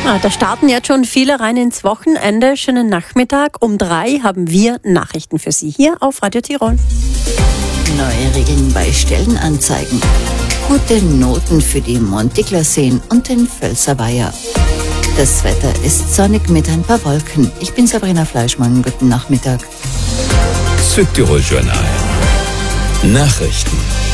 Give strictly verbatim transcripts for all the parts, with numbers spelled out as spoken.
Ja, da starten jetzt schon viele rein ins Wochenende. Schönen Nachmittag. Um drei haben wir Nachrichten für Sie hier auf Radio Tirol. Neue Regeln bei Stellenanzeigen. Gute Noten für die Montiglaseen und den Völserweiher. Das Wetter ist sonnig mit ein paar Wolken. Ich bin Sabrina Fleischmann. Guten Nachmittag. Südtirol Journal. Nachrichten.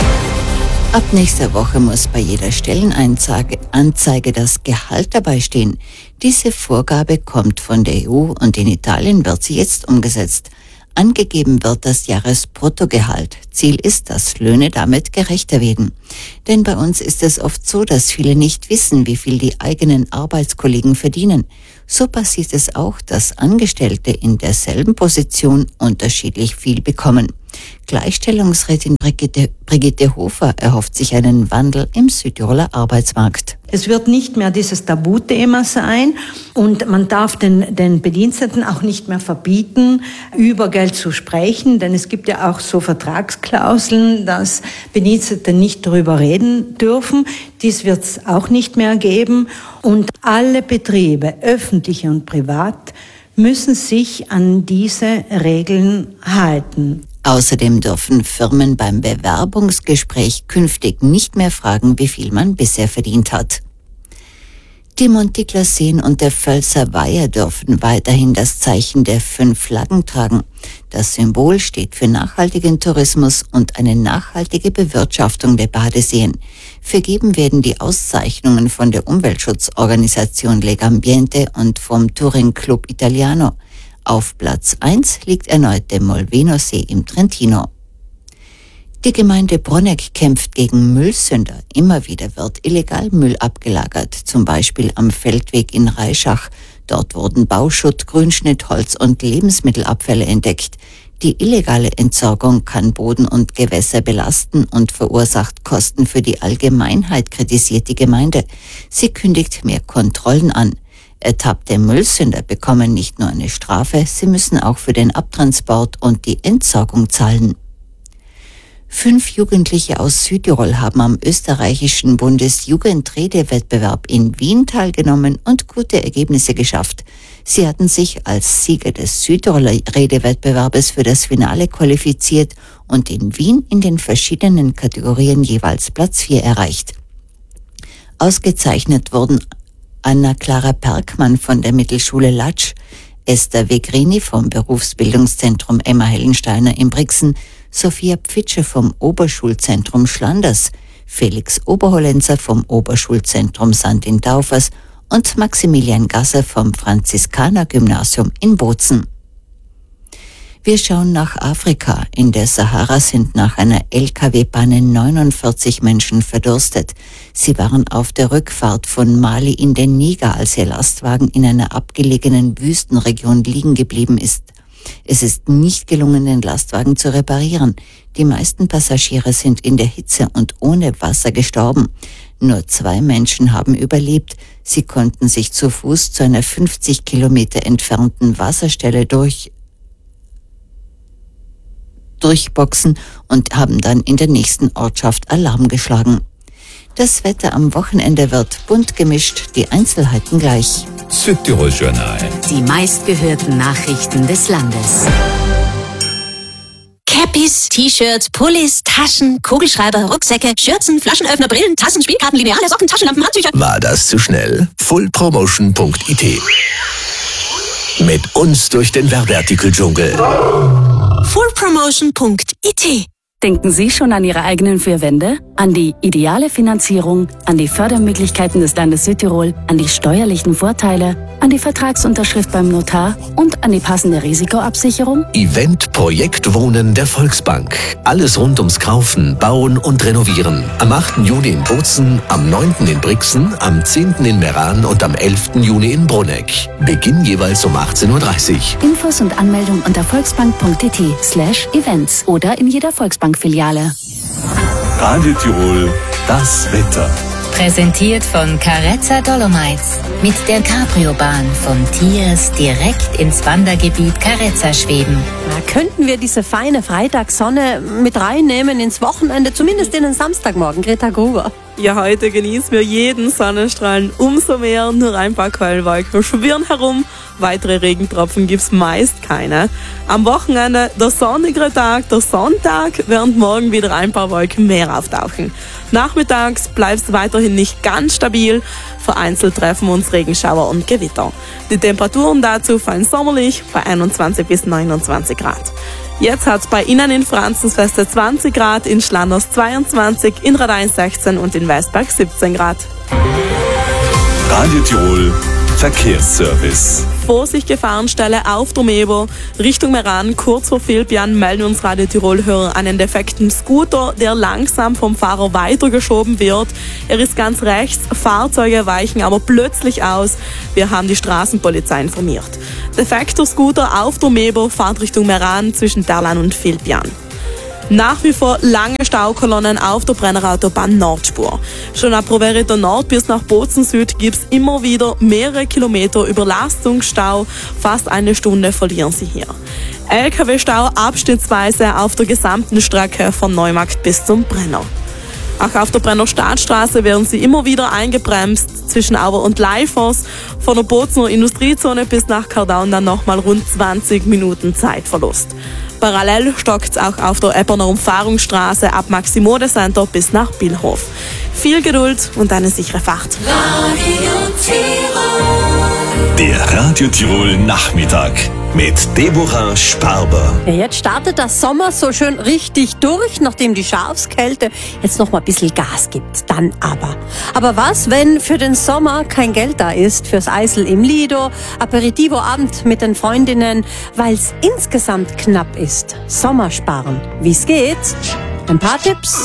Ab nächster Woche muss bei jeder Stellenanzeige Anzeige das Gehalt dabei stehen. Diese Vorgabe kommt von der E U und in Italien wird sie jetzt umgesetzt. Angegeben wird das Jahresbruttogehalt. Ziel ist, dass Löhne damit gerechter werden. Denn bei uns ist es oft so, dass viele nicht wissen, wie viel die eigenen Arbeitskollegen verdienen. So passiert es auch, dass Angestellte in derselben Position unterschiedlich viel bekommen. Gleichstellungsrätin Brigitte, Brigitte Hofer erhofft sich einen Wandel im Südtiroler Arbeitsmarkt. Es wird nicht mehr dieses Tabuthema sein und man darf den, den Bediensteten auch nicht mehr verbieten, über Geld zu sprechen, denn es gibt ja auch so Vertragsklauseln, dass Bedienstete nicht darüber reden dürfen. Dies wird es auch nicht mehr geben und alle Betriebe, öffentliche und privat, müssen sich an diese Regeln halten. Außerdem dürfen Firmen beim Bewerbungsgespräch künftig nicht mehr fragen, wie viel man bisher verdient hat. Die Montiglaseen und der Völserweiher dürfen weiterhin das Zeichen der fünf Flaggen tragen. Das Symbol steht für nachhaltigen Tourismus und eine nachhaltige Bewirtschaftung der Badeseen. Vergeben werden die Auszeichnungen von der Umweltschutzorganisation Legambiente und vom Touring Club Italiano. Auf Platz eins liegt erneut der Molveno-See im Trentino. Die Gemeinde Bronegg kämpft gegen Müllsünder. Immer wieder wird illegal Müll abgelagert, zum Beispiel am Feldweg in Reischach. Dort wurden Bauschutt, Grünschnitt, Holz und Lebensmittelabfälle entdeckt. Die illegale Entsorgung kann Boden und Gewässer belasten und verursacht Kosten für die Allgemeinheit, kritisiert die Gemeinde. Sie kündigt mehr Kontrollen an. Ertappte Müllsünder bekommen nicht nur eine Strafe, sie müssen auch für den Abtransport und die Entsorgung zahlen. Fünf Jugendliche aus Südtirol haben am österreichischen Bundesjugendredewettbewerb in Wien teilgenommen und gute Ergebnisse geschafft. Sie hatten sich als Sieger des Südtiroler Redewettbewerbes für das Finale qualifiziert und in Wien in den verschiedenen Kategorien jeweils Platz vier erreicht. Ausgezeichnet wurden Anna-Clara Perkmann von der Mittelschule Latsch, Esther Vegrini vom Berufsbildungszentrum Emma Hellensteiner in Brixen, Sophia Pfitsche vom Oberschulzentrum Schlanders, Felix Oberhollenzer vom Oberschulzentrum Sand in Daufers und Maximilian Gasser vom Franziskanergymnasium in Bozen. Wir schauen nach Afrika. In der Sahara sind nach einer L K W-Panne neunundvierzig Menschen verdurstet. Sie waren auf der Rückfahrt von Mali in den Niger, als ihr Lastwagen in einer abgelegenen Wüstenregion liegen geblieben ist. Es ist nicht gelungen, den Lastwagen zu reparieren. Die meisten Passagiere sind in der Hitze und ohne Wasser gestorben. Nur zwei Menschen haben überlebt. Sie konnten sich zu Fuß zu einer fünfzig Kilometer entfernten Wasserstelle durch durchboxen und haben dann in der nächsten Ortschaft Alarm geschlagen. Das Wetter am Wochenende wird bunt gemischt, die Einzelheiten gleich. Südtirol Journal. Die meistgehörten Nachrichten des Landes. Cappies, T-Shirts, Pullis, Taschen, Kugelschreiber, Rucksäcke, Schürzen, Flaschenöffner, Brillen, Tassen, Spielkarten, Lineale, Socken, Taschenlampen, Handtücher. War das zu schnell? full promotion punkt i t. Mit uns durch den Werbeartikeldschungel. full promotion punkt i t. Denken Sie schon an Ihre eigenen vier Wände? An die ideale Finanzierung, an die Fördermöglichkeiten des Landes Südtirol, an die steuerlichen Vorteile, an die Vertragsunterschrift beim Notar und an die passende Risikoabsicherung? Event Projekt Wohnen der Volksbank. Alles rund ums Kaufen, Bauen und Renovieren. Am achten Juni in Bozen, am neunten in Brixen, am zehnten in Meran und am elften Juni in Bronegg. Beginn jeweils um achtzehn Uhr dreißig. Infos und Anmeldung unter volksbank punkt i t slash events oder in jeder Volksbank-Filiale. Radio Tirol, das Wetter. Präsentiert von Carezza Dolomites. Mit der Cabrio-Bahn von Tiers direkt ins Wandergebiet Carezza schweben. Na, könnten wir diese feine Freitagssonne mit reinnehmen ins Wochenende, zumindest in den Samstagmorgen, Greta Gruber? Ja, heute genießen wir jeden Sonnenstrahlen umso mehr. Nur ein paar Quellwolken schwirren herum. Weitere Regentropfen gibt's meist keine. Am Wochenende der sonnigere Tag, der Sonntag, während morgen wieder ein paar Wolken mehr auftauchen. Nachmittags bleibt's weiterhin nicht ganz stabil. Vereinzelt treffen uns Regenschauer und Gewitter. Die Temperaturen dazu fallen sommerlich bei einundzwanzig bis neunundzwanzig Grad. Jetzt hat's bei Ihnen in Franzensfeste zwanzig Grad, in Schlanders zweiundzwanzig, in Radein sechzehn und in Westberg siebzehn Grad. Radio Tirol Verkehrsservice. Vorsicht, Gefahrenstelle auf der Mebo, Richtung Meran, kurz vor Vilpian, melden uns Radio Tirol-Hörer einen defekten Scooter, der langsam vom Fahrer weitergeschoben wird. Er ist ganz rechts, Fahrzeuge weichen aber plötzlich aus. Wir haben die Straßenpolizei informiert. Defekter Scooter auf der Mebo, fahrt Richtung Meran zwischen Terlan und Vilpian. Nach wie vor lange Staukolonnen auf der Brennerautobahn Nordspur. Schon ab Proverito Nord bis nach Bozen Süd gibt's immer wieder mehrere Kilometer Überlastungsstau. Fast eine Stunde verlieren Sie hier. L K W-Stau abschnittsweise auf der gesamten Strecke von Neumarkt bis zum Brenner. Auch auf der Brenner Stadtstraße werden sie immer wieder eingebremst zwischen Auer und Leifers. Von der Bozener Industriezone bis nach Kardaun dann nochmal rund zwanzig Minuten Zeitverlust. Parallel stockt's auch auf der Epperner Umfahrungsstraße ab Maximode Center bis nach Billhof. Viel Geduld und eine sichere Fahrt. Radio Tirol. Der Radio Tirol Nachmittag mit Deborah Sparber. Ja, jetzt startet der Sommer so schön richtig durch, nachdem die Schafskälte jetzt noch mal ein bisschen Gas gibt. Dann aber. Aber was, wenn für den Sommer kein Geld da ist fürs Eisel im Lido, Aperitivo-Abend mit den Freundinnen, weil es insgesamt knapp ist? Sommersparen. Wie's geht? Ein paar Tipps